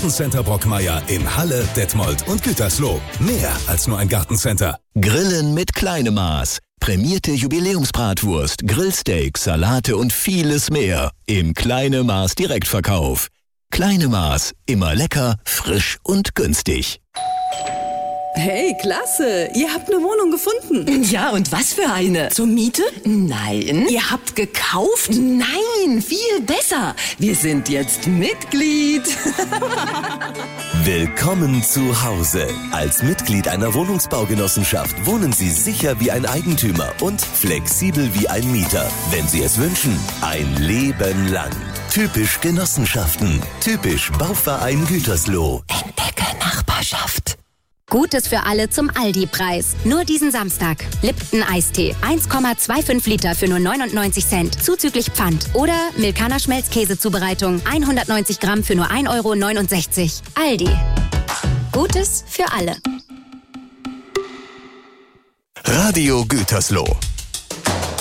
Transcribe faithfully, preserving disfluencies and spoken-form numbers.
Gartencenter Brockmeier in Halle, Detmold und Gütersloh. Mehr als nur ein Gartencenter. Grillen mit kleinem Maß. Prämierte Jubiläumsbratwurst, Grillsteaks, Salate und vieles mehr im Kleine Maß Direktverkauf. Kleine Maß, immer lecker, frisch und günstig. Hey, klasse! Ihr habt eine Wohnung gefunden. Ja, und was für eine? Zur Miete? Nein. Ihr habt gekauft? Nein, viel besser. Wir sind jetzt Mitglied. Willkommen zu Hause. Als Mitglied einer Wohnungsbaugenossenschaft wohnen Sie sicher wie ein Eigentümer und flexibel wie ein Mieter. Wenn Sie es wünschen, ein Leben lang. Typisch Genossenschaften. Typisch Bauverein Gütersloh. Entdecke Nachbarschaft. Gutes für alle zum Aldi-Preis. Nur diesen Samstag. Lipton Eistee. eins Komma fünfundzwanzig Liter für nur neunundneunzig Cent. Zuzüglich Pfand. Oder Milkaner Schmelzkäsezubereitung. hundertneunzig Gramm für nur ein Euro neunundsechzig. Aldi. Gutes für alle. Radio Gütersloh.